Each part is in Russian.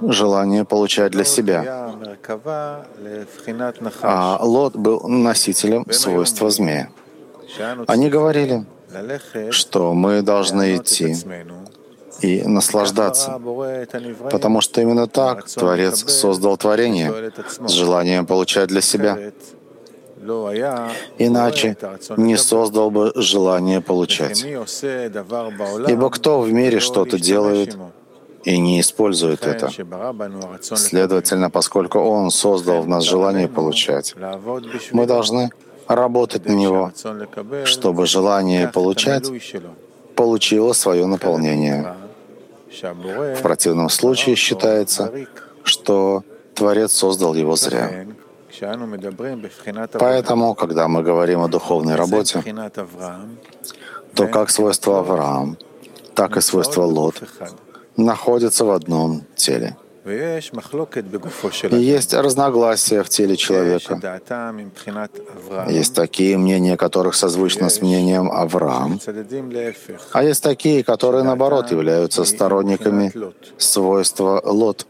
желание получать для себя, а Лот был носителем свойства змея. Они говорили, что мы должны идти и наслаждаться, потому что именно так Творец создал творение с желанием получать для себя. Иначе не создал бы желание получать. Ибо кто в мире что-то делает и не использует это? Следовательно, поскольку Он создал в нас желание получать, мы должны работать на него, чтобы желание получать получило свое наполнение. В противном случае считается, что Творец создал его зря. Поэтому, когда мы говорим о духовной работе, то как свойство Авраам, так и свойство Лот находятся в одном теле. И есть разногласия в теле человека. Есть такие мнения, которых созвучно с мнением Авраам, а есть такие, которые, наоборот, являются сторонниками свойства Лот.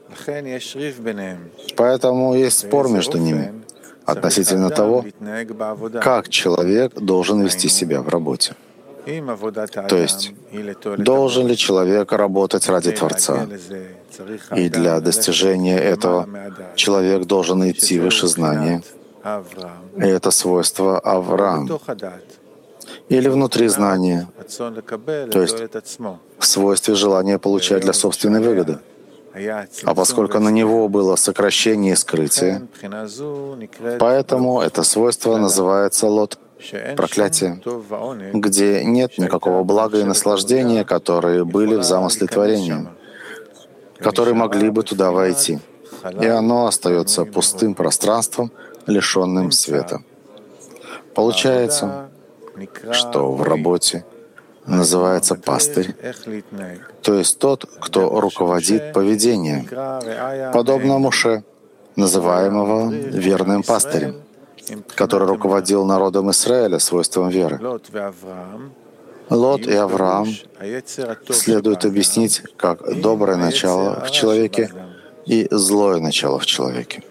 Поэтому есть спор между ними относительно того, как человек должен вести себя в работе. То есть, должен ли человек работать ради Творца? И для достижения этого человек должен идти выше знания. И это свойство Авраам. Или внутри знания, то есть в свойстве желания получать для собственной выгоды. А поскольку на него было сокращение и скрытие, поэтому это свойство называется Лот, проклятие, где нет никакого блага и наслаждения, которые были в замысле творения, которые могли бы туда войти. И оно остается пустым пространством, лишенным света. Получается, что в работе называется пастырь, то есть тот, кто руководит поведением, подобно Моше, называемого верным пастырем, который руководил народом Израиля свойством веры. Лот и Авраам следует объяснить как доброе начало в человеке и злое начало в человеке.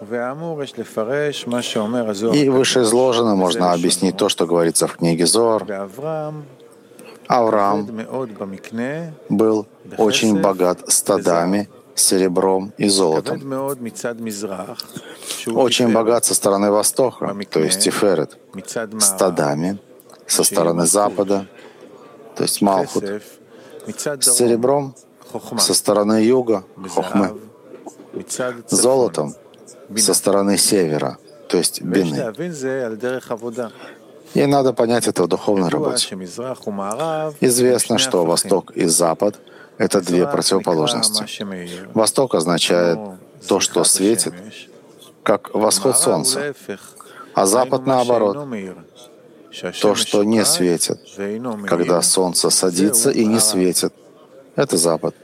И вышеизложено можно объяснить то, что говорится в книге Зоар. Авраам был очень богат стадами, серебром и золотом. Очень богат со стороны Востока, то есть Тиферет, стадами, со стороны Запада, то есть Малхут, с серебром со стороны Юга, Хохмы, золотом со стороны Севера, то есть Бины. И надо понять это в духовной работе. Известно, что Восток и Запад — это две противоположности. Восток означает то, что светит, как восход солнца, а Запад, наоборот, то, что не светит, когда солнце садится и не светит. Это Запад.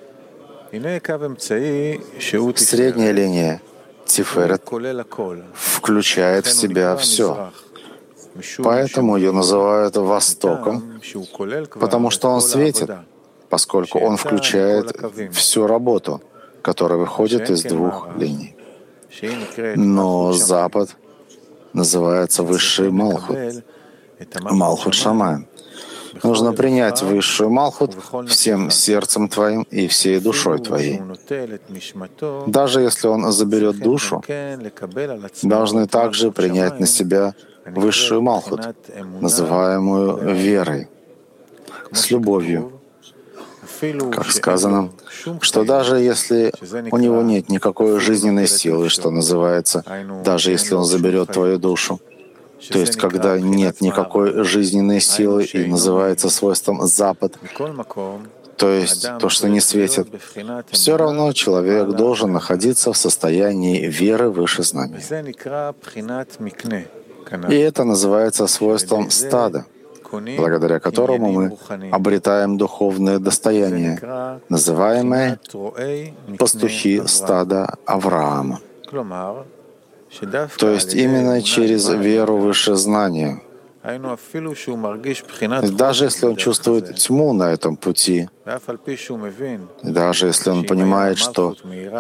Средняя линия, Тиферет, включает в себя все. Поэтому ее называют Востоком, потому что он светит, поскольку он включает всю работу, которая выходит из двух линий. Но Запад называется высший Малхут, Малхут Шамаим. Нужно принять высшую Малхут всем сердцем твоим и всей душой твоей. Даже если он заберет душу, должны также принять на себя высшую Малхут, называемую верой, с любовью. Как сказано, что даже если у него нет никакой жизненной силы, что называется, даже если он заберет твою душу, то есть когда нет никакой жизненной силы и называется свойством Запад, то есть то, что не светит, все равно человек должен находиться в состоянии веры выше знаний. И это называется свойством стада, благодаря которому мы обретаем духовное достояние, называемое пастухи стада Авраама. То есть именно через веру выше знания. Даже если он чувствует тьму на этом пути, даже если он понимает, что